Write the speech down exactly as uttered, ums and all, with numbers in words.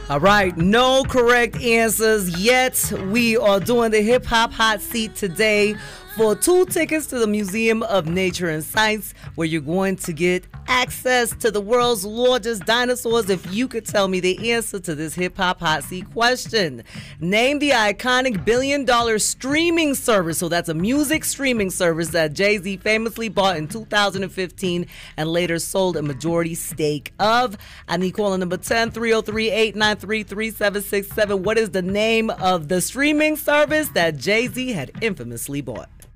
All right, no correct answers yet. We are doing the Hip Hop Hot Seat today for two tickets to the Museum of Nature and Science, where you're going to get access to the world's largest dinosaurs if you could tell me the answer to this Hip Hop Hot Seat question. Name the iconic billion dollar streaming service. So that's a music streaming service that Jay-Z famously bought in two thousand fifteen and later sold a majority stake of. I need caller number ten, three oh three, eight nine three, three seven six seven. What is the name of the streaming service that Jay-Z had infamously bought?